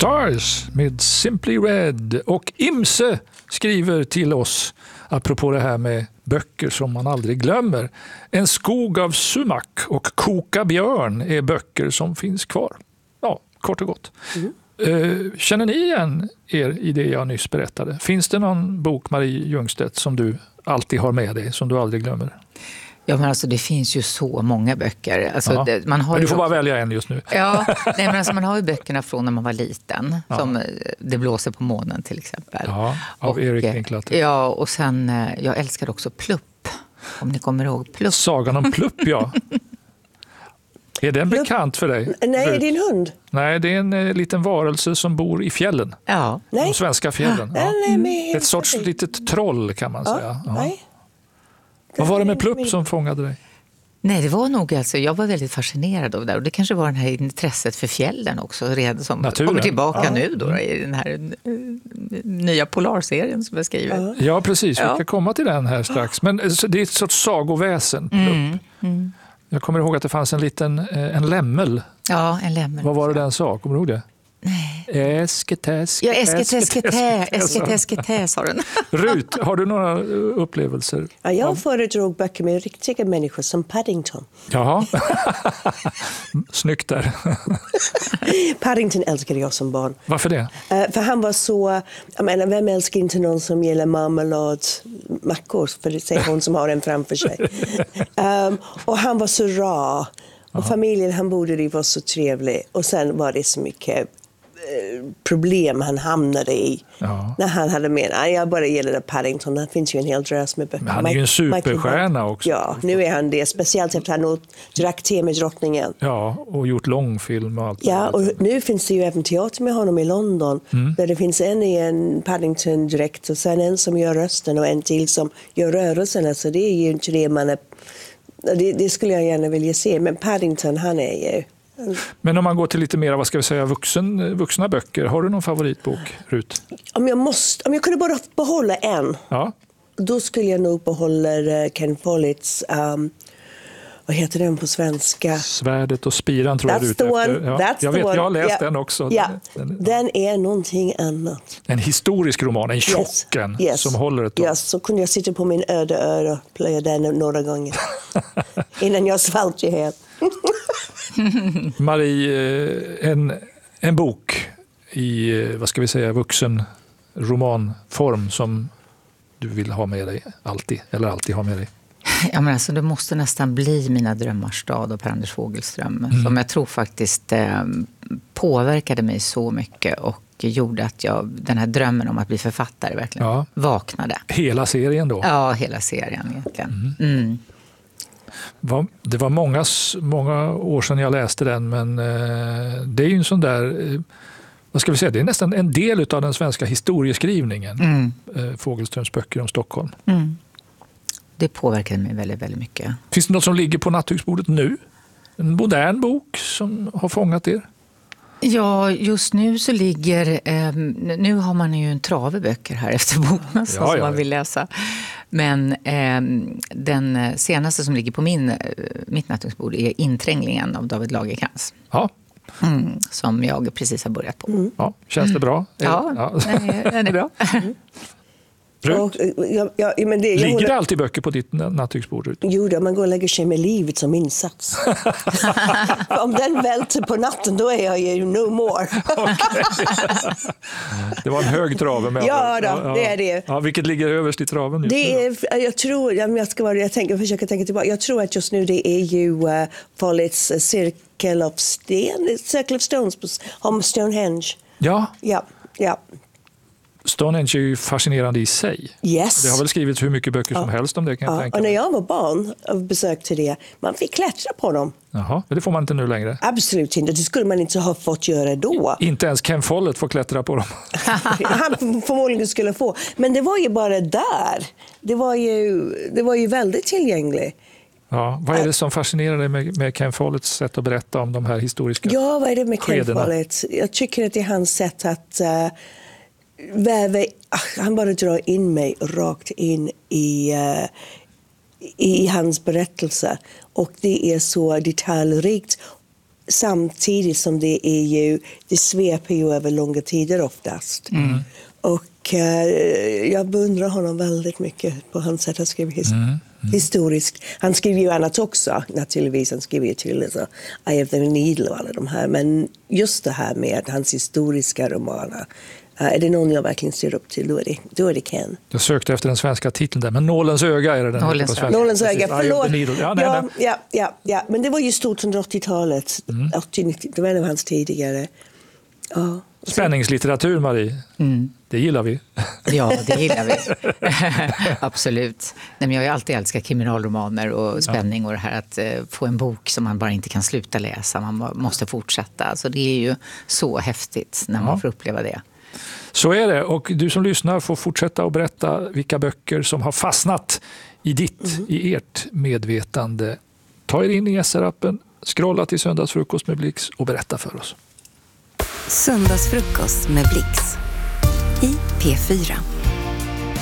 Stars med Simply Red. Och Imse skriver till oss apropå det här med böcker som man aldrig glömmer. En skog av sumak och Koka björn är böcker som finns kvar. Ja, kort och gott. Känner ni igen er i det jag nyss berättade? Finns det någon bok, Marie Ljungstedt, som du alltid har med dig, som du aldrig glömmer? Ja, men alltså det finns ju så många böcker. Alltså, man har du får bara välja en just nu. Ja, nej, men alltså man har ju böckerna från när man var liten. Som Det blåser på månen till exempel. Ja, av Erik Linklater. Ja, och sen, jag älskade också Plupp. Om ni kommer ihåg Plupp. Sagan om Plupp, ja. Är den bekant för dig? Nej, är det en hund? Nej, det är en liten varelse som bor i fjällen. Ja. De svenska fjällen. Ja. Ett sorts litet troll kan man säga. Ja. Nej. Vad var det med Plupp som fångade dig? Nej, det var nog alltså, jag var väldigt fascinerad av det. Och det kanske var det här intresset för fjällen också. Redan som naturen. Kommer tillbaka nu då i den här nya Polarserien som jag skriver. Ja, precis. Vi ska komma till den här strax. Men det är ett sorts sagoväsen, Plupp. Jag kommer ihåg att det fanns en lämmel. Ja, en lämmel. Vad var det den sa? Kommer du ihåg det? Nej. Esketä, sa den. Rut, har du några upplevelser? Ja, jag föredrog böcker med riktiga människor som Paddington. Jaha. Snyggt där. Paddington älskade jag som barn. Varför det? För han var så... Jag menar, vem älskar inte någon som gillar marmeladmackor? För det säger hon som har en framför sig. Och han var så rar. Och familjen han bodde i var så trevlig. Och sen var det så mycket problem han hamnade i. Ja. När han hade med. Jag bara gillade Paddington. Det finns ju en hel drös med böcker. Men han är ju en superstjärna också. Ja, nu är han det. Speciellt efter att han drack te med drottningen. Ja, och gjort långfilm och allt. Ja, och nu finns det ju även teater med honom i London. Där det finns en i en Paddington-dräkt och sen en som gör rösten och en till som gör rörelserna. Så det är ju inte det man är... Det skulle jag gärna vilja se. Men Paddington, han är ju... Men om man går till lite mer, vad ska vi säga, vuxna böcker. Har du någon favoritbok, Rut? Om jag kunde bara behålla en. Ja. Då skulle jag nog behålla Ken Folletts... vad heter den på svenska? Svärdet och spiran tror jag That's du the efter. one. Ja. That's Jag the vet, one. jag har läst Yeah. den också. Ja. Den är någonting annat. En historisk roman, en tjocken som håller ett tag. Ja, så kunde jag sitta på min öde öra och plöja den några gånger. Innan jag svalt helt. Marie, en bok i, vad ska vi säga, vuxen romanform som du vill ha med dig alltid, eller alltid ha med dig? Ja, men alltså, det måste nästan bli Mina drömmars stad och Per-Anders Fogelström. Som jag tror faktiskt påverkade mig så mycket och gjorde att den här drömmen om att bli författare verkligen vaknade. Hela serien då? Ja, hela serien egentligen. Det var många år sedan jag läste den, men det är ju en sån där, vad ska vi säga, det är nästan en del av den svenska historieskrivningen. Fogelströms böcker om Stockholm. Det påverkade mig väldigt, väldigt mycket. Finns det något som ligger på nattduksbordet nu? En modern bok som har fångat er? Ja, just nu så ligger... nu har man ju en trave böcker här efter bokmässan som man vill läsa. Men den senaste som ligger på mitt nattduksbord är Intränglingen av David Lagercrantz. Ja. Som jag precis har börjat på. Ja, känns det bra? Ja, den är bra. Ligger det alltid böcker på ditt nattduksbord? Jo, då, man går och lägger sig med livet som insats. Om den välter på natten, då är jag ju no more. Det var en hög trave med. Ja, det är det. Ja, vilket ligger överst i traven just nu? Jag tror, försöker tänka tillbaka. Jag tror att just nu det är ju Folletts Circle of Stones om Stonehenge. Ja. Ja. Stonehenge är ju fascinerande i sig. Yes. Det har väl skrivits hur mycket böcker som helst om det, kan jag tänka mig. Och när mig. jag var barn och besökte det, man fick klättra på dem. Jaha, det får man inte nu längre. Absolut inte, det skulle man inte ha fått göra då. Inte ens Ken Follett får klättra på dem. Han förmodligen skulle få. Men det var ju bara där. Det var ju väldigt tillgängligt. Ja, vad är det som fascinerar dig med Ken Folletts sätt att berätta om de här historiska skedena? Ja, vad är det med Ken Follett? Jag tycker att det är hans sätt att han bara drar in mig rakt in i hans berättelse. Och det är så detaljrikt samtidigt som det sveper ju över långa tider oftast. Och jag beundrar honom väldigt mycket på hans sätt att skriva historiskt. Han skriver ju annat också, naturligtvis. Han skriver ju till Eye of the Needle och alla de här. Men just det här med hans historiska romaner, är det någon jag verkligen ser upp till, då är det Ken. Jag sökte efter den svenska titeln där, men Nålens öga är det den. Nålens öga, förlåt. Ja, men det var ju stort under 80-talet. 80-90, det var en av hans tidigare. Ja. Spänningslitteratur, Marie. Det gillar vi. Ja, det gillar vi. Absolut. Nej, men jag har ju alltid älskat kriminalromaner och spänning och det här att få en bok som man bara inte kan sluta läsa. Man måste fortsätta. Alltså, det är ju så häftigt när man får uppleva det. Så är det, och du som lyssnar får fortsätta att berätta vilka böcker som har fastnat i ert medvetande. Ta er in i SR-appen, scrolla till Söndagsfrukost med Blix och berätta för oss. Söndagsfrukost med Blix i P4.